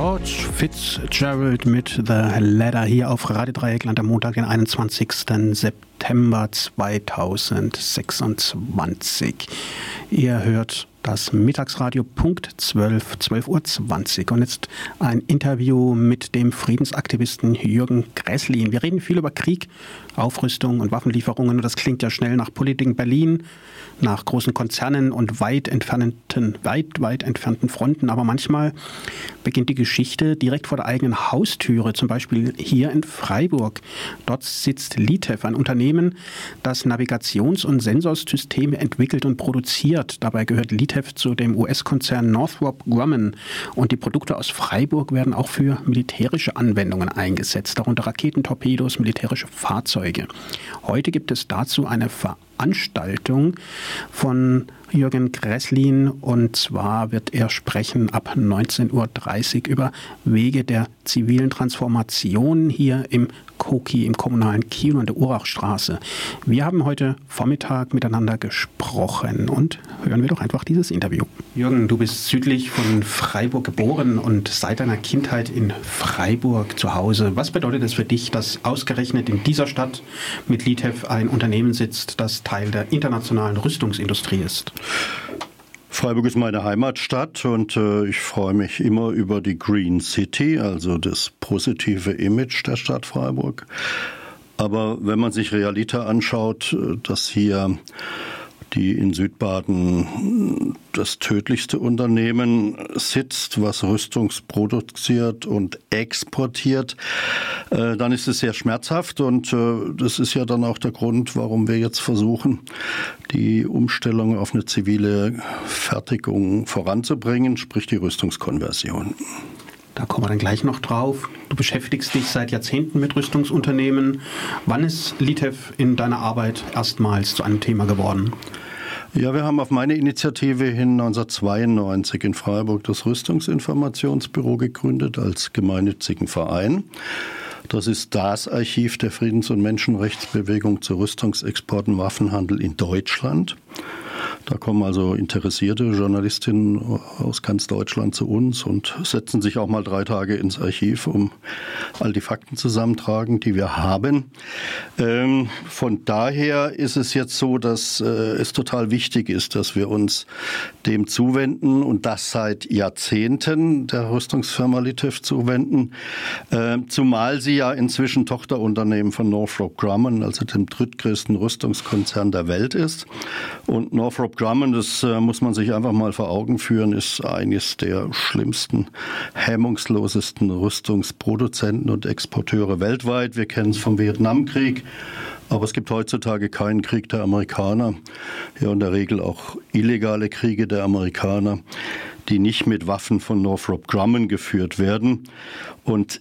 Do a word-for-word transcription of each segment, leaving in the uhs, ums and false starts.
George Fitzgerald mit The Ladder hier auf Radio Dreieckland am Montag, den einundzwanzigsten September zweitausendsechsundzwanzig. Ihr hört das Mittagsradio Punkt zwölf, zwölf Uhr zwanzig. Und jetzt ein Interview mit dem Friedensaktivisten Jürgen Gräslin. Wir reden viel über Krieg, Aufrüstung und Waffenlieferungen. Und das klingt ja schnell nach Politik in Berlin, nach großen Konzernen und weit entfernten, weit, weit entfernten Fronten. Aber manchmal beginnt die Geschichte direkt vor der eigenen Haustüre, zum Beispiel hier in Freiburg. Dort sitzt Litev, ein Unternehmen, das Navigations- und Sensorsysteme entwickelt und produziert. Dabei gehört Litev zu dem U S-Konzern Northrop Grumman. Und die Produkte aus Freiburg werden auch für militärische Anwendungen eingesetzt, darunter Raketen, Torpedos, militärische Fahrzeuge. Heute gibt es dazu eine Veranstaltung von Jürgen Gräslin, und zwar wird er sprechen ab neunzehn Uhr dreißig über Wege der zivilen Transformation hier im Koki, im kommunalen Kino an der Urachstraße. Wir haben heute Vormittag miteinander gesprochen und hören wir doch einfach dieses Interview. Jürgen, du bist südlich von Freiburg geboren und seit deiner Kindheit in Freiburg zu Hause. Was bedeutet es für dich, dass ausgerechnet in dieser Stadt mit Litev ein Unternehmen sitzt, das Teil der internationalen Rüstungsindustrie ist? Freiburg ist meine Heimatstadt und äh, ich freue mich immer über die Green City, also das positive Image der Stadt Freiburg. Aber wenn man sich Realita anschaut, dass hier die in Südbaden das tödlichste Unternehmen sitzt, was Rüstungs produziert und exportiert, äh, dann ist es sehr schmerzhaft. Und äh, das ist ja dann auch der Grund, warum wir jetzt versuchen, die Umstellung auf eine zivile Fertigung voranzubringen, sprich die Rüstungskonversion. Da kommen wir dann gleich noch drauf. Du beschäftigst dich seit Jahrzehnten mit Rüstungsunternehmen. Wann ist Litev in deiner Arbeit erstmals zu einem Thema geworden? Ja, wir haben auf meine Initiative hin neunzehnhundertzweiundneunzig in Freiburg das Rüstungsinformationsbüro gegründet als gemeinnützigen Verein. Das ist das Archiv der Friedens- und Menschenrechtsbewegung zu Rüstungsexporten, Waffenhandel in Deutschland. Da kommen also interessierte Journalistinnen aus ganz Deutschland zu uns und setzen sich auch mal drei Tage ins Archiv, um all die Fakten zusammentragen, die wir haben. Ähm, von daher ist es jetzt so, dass äh, es total wichtig ist, dass wir uns dem zuwenden und das seit Jahrzehnten der Rüstungsfirma Litev zuwenden, äh, zumal sie ja inzwischen Tochterunternehmen von Northrop Grumman, also dem drittgrößten Rüstungskonzern der Welt ist. Und Northrop Grumman, das äh, muss man sich einfach mal vor Augen führen, ist eines der schlimmsten, hemmungslosesten Rüstungsproduzenten und Exporteure weltweit. Wir kennen es vom Vietnamkrieg, aber es gibt heutzutage keinen Krieg der Amerikaner, ja in der Regel auch illegale Kriege der Amerikaner, die nicht mit Waffen von Northrop Grumman geführt werden. Und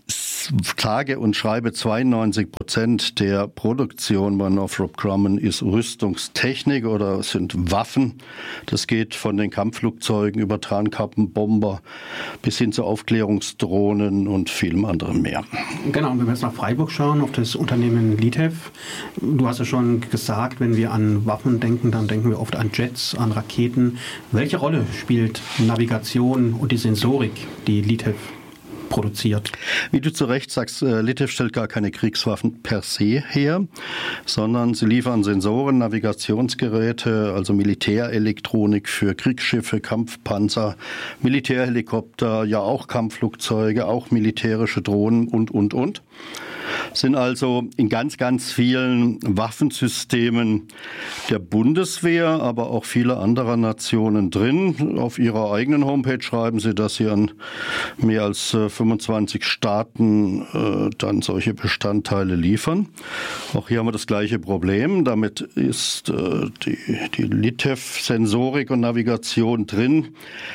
sage und schreibe zweiundneunzig Prozent der Produktion bei Northrop Grumman ist Rüstungstechnik oder sind Waffen. Das geht von den Kampfflugzeugen über Tarnkappen, Bomber bis hin zu Aufklärungsdrohnen und vielem anderen mehr. Genau, und wenn wir jetzt nach Freiburg schauen, auf das Unternehmen Litev, du hast ja schon gesagt, wenn wir an Waffen denken, dann denken wir oft an Jets, an Raketen. Welche Rolle spielt Navigation und die Sensorik, die Litev produziert? Wie du zu Recht sagst, Litev stellt gar keine Kriegswaffen per se her, sondern sie liefern Sensoren, Navigationsgeräte, also Militärelektronik für Kriegsschiffe, Kampfpanzer, Militärhelikopter, ja auch Kampfflugzeuge, auch militärische Drohnen und, und, und. Sind also in ganz, ganz vielen Waffensystemen der Bundeswehr, aber auch vieler anderer Nationen drin. Auf ihrer eigenen Homepage schreiben sie, dass sie an mehr als fünfundzwanzig Staaten äh, dann solche Bestandteile liefern. Auch hier haben wir das gleiche Problem. Damit ist äh, die, die Litev-Sensorik und Navigation drin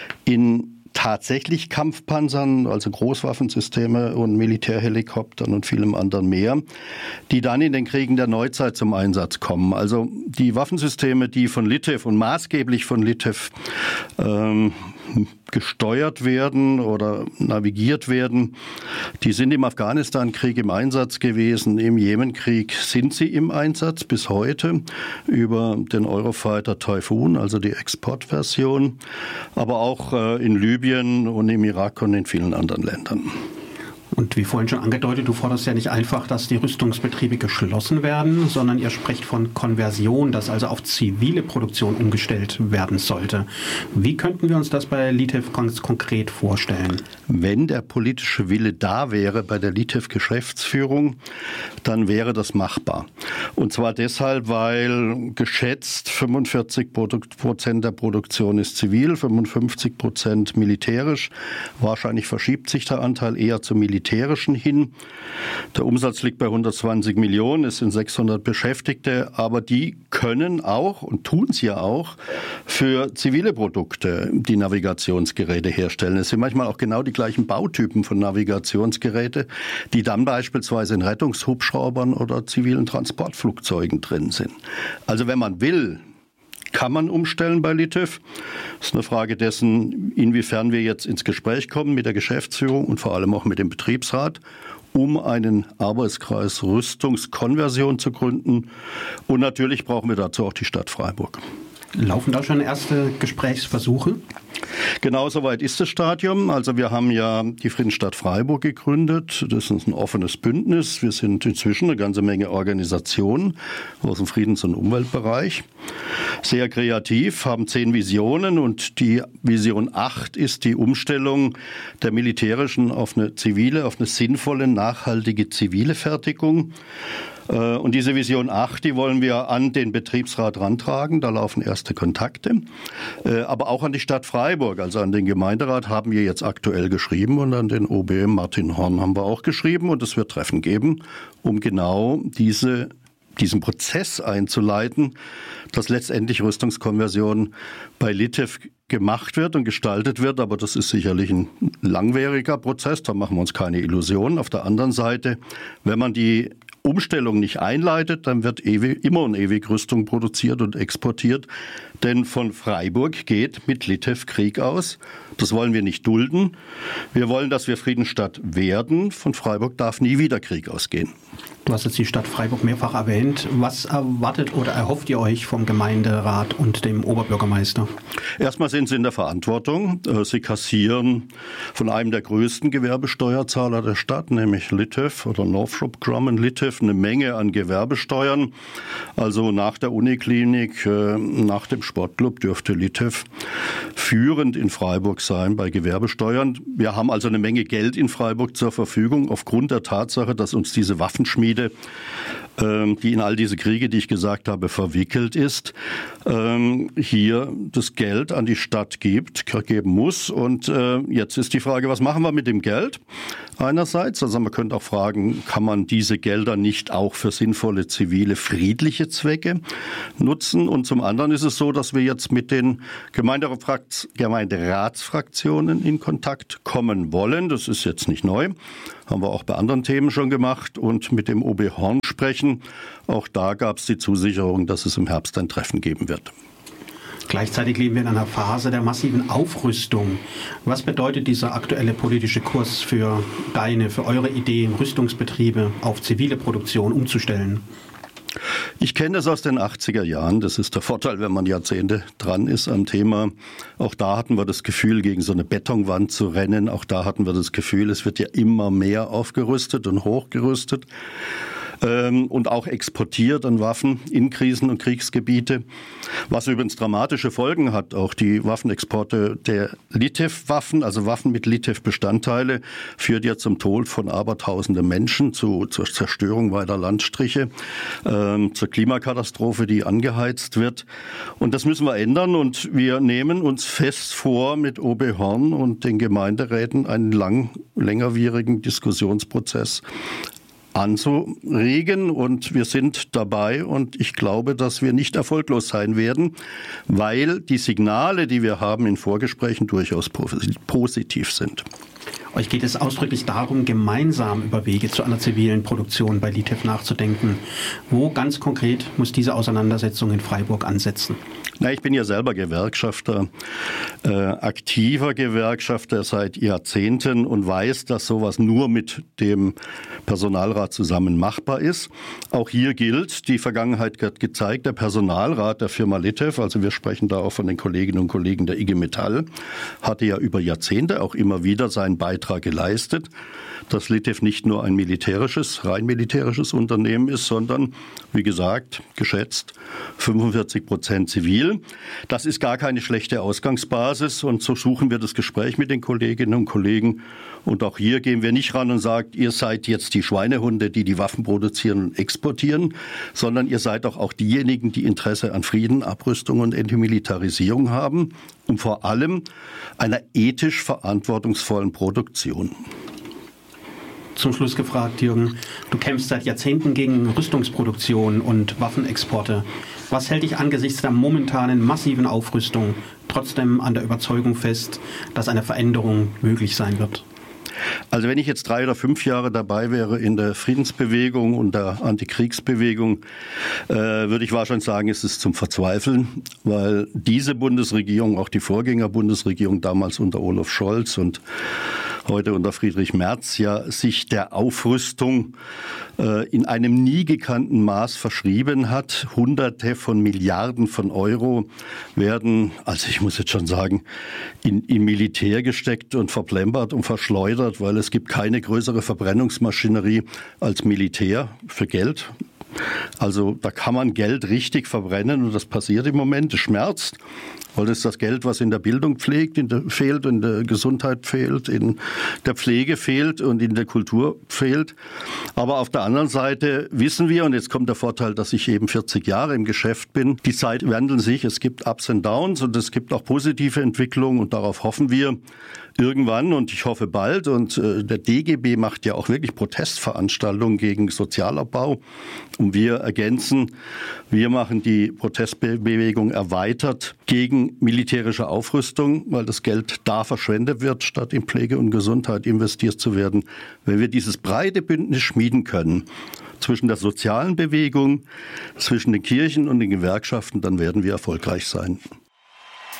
in tatsächlich Kampfpanzern, also Großwaffensysteme und Militärhelikoptern und vielem anderen mehr, die dann in den Kriegen der Neuzeit zum Einsatz kommen. Also die Waffensysteme, die von Litev und maßgeblich von Litev ähm, gesteuert werden oder navigiert werden. Die sind im Afghanistan-Krieg im Einsatz gewesen, im Jemenkrieg sind sie im Einsatz bis heute über den Eurofighter Typhoon, also die Exportversion, aber auch in Libyen und im Irak und in vielen anderen Ländern. Und wie vorhin schon angedeutet, du forderst ja nicht einfach, dass die Rüstungsbetriebe geschlossen werden, sondern ihr sprecht von Konversion, dass also auf zivile Produktion umgestellt werden sollte. Wie könnten wir uns das bei Litev ganz konkret vorstellen? Wenn der politische Wille da wäre bei der Litev-Geschäftsführung, dann wäre das machbar. Und zwar deshalb, weil geschätzt fünfundvierzig Prozent der Produktion ist zivil, fünfundfünfzig Prozent militärisch. Wahrscheinlich verschiebt sich der Anteil eher zum Militärischen hin. Der Umsatz liegt bei hundertzwanzig Millionen, es sind sechshundert Beschäftigte, aber die können auch und tun es ja auch für zivile Produkte die Navigationsgeräte herstellen. Es sind manchmal auch genau die gleichen Bautypen von Navigationsgeräte, die dann beispielsweise in Rettungshubschraubern oder zivilen Transportflugzeugen drin sind. Also wenn man will, kann man umstellen bei Litev. Das ist eine Frage dessen, inwiefern wir jetzt ins Gespräch kommen mit der Geschäftsführung und vor allem auch mit dem Betriebsrat, um einen Arbeitskreis Rüstungskonversion zu gründen. Und natürlich brauchen wir dazu auch die Stadt Freiburg. Laufen da schon erste Gesprächsversuche? Genau, soweit ist das Stadium. Also wir haben ja die Friedensstadt Freiburg gegründet. Das ist ein offenes Bündnis. Wir sind inzwischen eine ganze Menge Organisationen aus dem Friedens- und Umweltbereich. Sehr kreativ, haben zehn Visionen und die Vision acht ist die Umstellung der militärischen auf eine zivile, auf eine sinnvolle, nachhaltige zivile Fertigung. Und diese Vision acht, die wollen wir an den Betriebsrat rantragen. Da laufen erste Kontakte. Aber auch an die Stadt Freiburg, also an den Gemeinderat, haben wir jetzt aktuell geschrieben. Und an den O B Martin Horn haben wir auch geschrieben. Und es wird Treffen geben, um genau diese, diesen Prozess einzuleiten, dass letztendlich Rüstungskonversion bei Litev gemacht wird und gestaltet wird. Aber das ist sicherlich ein langwieriger Prozess. Da machen wir uns keine Illusionen. Auf der anderen Seite, wenn man die Umstellung nicht einleitet, dann wird ewig, immer und ewig Rüstung produziert und exportiert. Denn von Freiburg geht mit Litev Krieg aus. Das wollen wir nicht dulden. Wir wollen, dass wir Friedensstadt werden. Von Freiburg darf nie wieder Krieg ausgehen. Du hast jetzt die Stadt Freiburg mehrfach erwähnt. Was erwartet oder erhofft ihr euch vom Gemeinderat und dem Oberbürgermeister? Erstmal sind sie in der Verantwortung. Sie kassieren von einem der größten Gewerbesteuerzahler der Stadt, nämlich Litev oder Northrop Grumman Litev, eine Menge an Gewerbesteuern. Also nach der Uniklinik, nach dem Sportclub dürfte Litev führend in Freiburg sein bei Gewerbesteuern. Wir haben also eine Menge Geld in Freiburg zur Verfügung aufgrund der Tatsache, dass uns diese Waffenschmiede, die in all diese Kriege, die ich gesagt habe, verwickelt ist, hier das Geld an die Stadt gibt, geben muss. Und jetzt ist die Frage, was machen wir mit dem Geld? Einerseits, also man könnte auch fragen, kann man diese Gelder nicht auch für sinnvolle, zivile, friedliche Zwecke nutzen? Und zum anderen ist es so, dass wir jetzt mit den Gemeinderatsfraktionen in Kontakt kommen wollen. Das ist jetzt nicht neu. Haben wir auch bei anderen Themen schon gemacht und mit dem O B Horn sprechen. Auch da gab es die Zusicherung, dass es im Herbst ein Treffen geben wird. Gleichzeitig leben wir in einer Phase der massiven Aufrüstung. Was bedeutet dieser aktuelle politische Kurs für deine, für eure Ideen, Rüstungsbetriebe auf zivile Produktion umzustellen? Ich kenne das aus den achtziger Jahren. Das ist der Vorteil, wenn man Jahrzehnte dran ist am Thema. Auch da hatten wir das Gefühl, gegen so eine Betonwand zu rennen. Auch da hatten wir das Gefühl, es wird ja immer mehr aufgerüstet und hochgerüstet. Und auch exportiert an Waffen in Krisen- und Kriegsgebiete, was übrigens dramatische Folgen hat. Auch die Waffenexporte der Litev-Waffen, also Waffen mit Litev-Bestandteile, führt ja zum Tod von abertausenden Menschen, zu, zur Zerstörung weiter Landstriche, äh, zur Klimakatastrophe, die angeheizt wird. Und das müssen wir ändern und wir nehmen uns fest vor, mit O B Horn und den Gemeinderäten einen lang, längerwierigen Diskussionsprozess anzuregen und wir sind dabei und ich glaube, dass wir nicht erfolglos sein werden, weil die Signale, die wir haben in Vorgesprächen, durchaus positiv sind. Euch geht es ausdrücklich darum, gemeinsam über Wege zu einer zivilen Produktion bei Litev nachzudenken. Wo ganz konkret muss diese Auseinandersetzung in Freiburg ansetzen? Na, ich bin ja selber Gewerkschafter, äh, aktiver Gewerkschafter seit Jahrzehnten und weiß, dass sowas nur mit dem Personalrat zusammen machbar ist. Auch hier gilt, die Vergangenheit hat gezeigt, der Personalrat der Firma Litev, also wir sprechen da auch von den Kolleginnen und Kollegen der I G Metall, hatte ja über Jahrzehnte auch immer wieder seinen Beitrag geleistet, dass Litev nicht nur ein militärisches, rein militärisches Unternehmen ist, sondern, wie gesagt, geschätzt fünfundvierzig Prozent zivil. Das ist gar keine schlechte Ausgangsbasis und so suchen wir das Gespräch mit den Kolleginnen und Kollegen. Und auch hier gehen wir nicht ran und sagen, ihr seid jetzt die Schweinehunde, die die Waffen produzieren und exportieren, sondern ihr seid doch auch diejenigen, die Interesse an Frieden, Abrüstung und Entmilitarisierung haben und vor allem einer ethisch verantwortungsvollen Produktion. Zum Schluss gefragt, Jürgen, du kämpfst seit Jahrzehnten gegen Rüstungsproduktion und Waffenexporte. Was hält dich angesichts der momentanen massiven Aufrüstung trotzdem an der Überzeugung fest, dass eine Veränderung möglich sein wird? Also wenn ich jetzt drei oder fünf Jahre dabei wäre in der Friedensbewegung und der Antikriegsbewegung, äh, würde ich wahrscheinlich sagen, ist es zum Verzweifeln, weil diese Bundesregierung, auch die Vorgängerbundesregierung damals unter Olaf Scholz und heute unter Friedrich Merz, ja sich der Aufrüstung äh, in einem nie gekannten Maß verschrieben hat. Hunderte von Milliarden von Euro werden, also ich muss jetzt schon sagen, in, in Militär gesteckt und verplempert und verschleudert, weil es gibt keine größere Verbrennungsmaschinerie als Militär für Geld. Also da kann man Geld richtig verbrennen und das passiert im Moment. Es schmerzt, weil das ist das Geld, was in der Bildung pflegt, in der, fehlt, in der Gesundheit fehlt, in der Pflege fehlt und in der Kultur fehlt. Aber auf der anderen Seite wissen wir, und jetzt kommt der Vorteil, dass ich eben vierzig Jahre im Geschäft bin, die Zeiten wandeln sich, es gibt Ups und Downs und es gibt auch positive Entwicklungen und darauf hoffen wir irgendwann und ich hoffe bald. Und äh, der D G B macht ja auch wirklich Protestveranstaltungen gegen Sozialabbau. Und wir ergänzen, wir machen die Protestbewegung erweitert gegen militärische Aufrüstung, weil das Geld da verschwendet wird, statt in Pflege und Gesundheit investiert zu werden. Wenn wir dieses breite Bündnis schmieden können, zwischen der sozialen Bewegung, zwischen den Kirchen und den Gewerkschaften, dann werden wir erfolgreich sein.